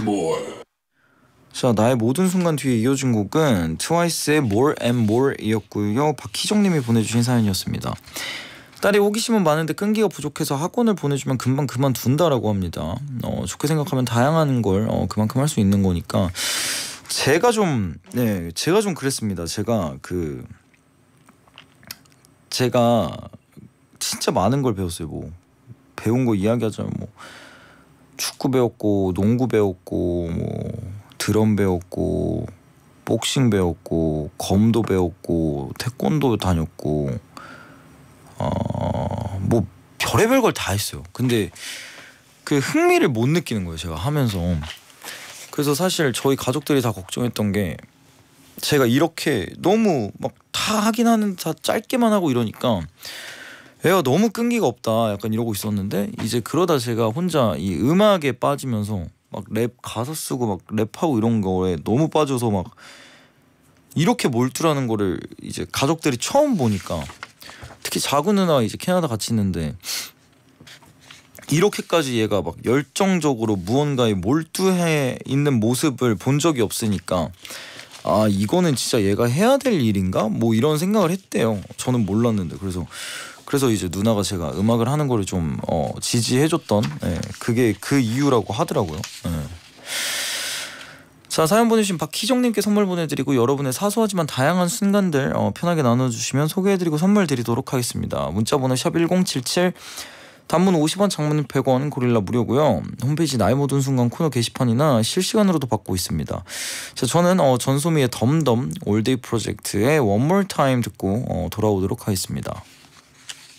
자, 나의 모든 순간 뒤에 이어진 곡은 트와이스의 More and More이었고요. 박희정님이 보내주신 사연이었습니다. 딸이 호기심은 많은데 끈기가 부족해서 학원을 보내주면 금방 그만둔다라고 합니다. 좋게 생각하면 다양한 걸 그만큼 할 수 있는 거니까 제가 좀 그랬습니다. 제가 진짜 많은 걸 배웠어요. 뭐 배운 거 이야기하자면 뭐 축구 배웠고 농구 배웠고 뭐 드럼 배웠고 복싱 배웠고 검도 배웠고 태권도 다녔고 뭐 별의별 걸 다 했어요. 근데 그 흥미를 못 느끼는 거예요, 제가 하면서. 그래서 사실 저희 가족들이 다 걱정했던 게 제가 이렇게 너무 막 다 하긴 하는데 다 짧게만 하고 이러니까 애가 너무 끈기가 없다 약간 이러고 있었는데, 이제 그러다 제가 혼자 이 음악에 빠지면서 막 랩 가사 쓰고 막 랩하고 이런 거에 너무 빠져서 막 이렇게 몰두라는 거를 이제 가족들이 처음 보니까, 특히 작은 누나 이제 캐나다 같이 있는데 이렇게까지 얘가 막 열정적으로 무언가에 몰두해 있는 모습을 본 적이 없으니까 아, 이거는 진짜 얘가 해야 될 일인가? 뭐 이런 생각을 했대요. 저는 몰랐는데. 그래서 이제 누나가 제가 음악을 하는 거를 좀 지지해줬던, 그게 그 이유라고 하더라고요. 자, 사연 보내주신 박희정님께 선물 보내드리고, 여러분의 사소하지만 다양한 순간들 편하게 나눠주시면 소개해드리고 선물 드리도록 하겠습니다. 문자번호 샵1077, 단문 50원, 장문 100원, 고릴라 무료고요. 홈페이지 나의 모든 순간 코너 게시판이나 실시간으로도 받고 있습니다. 자, 저는 전소미의 덤덤 올데이 프로젝트의 One More Time 듣고 돌아오도록 하겠습니다.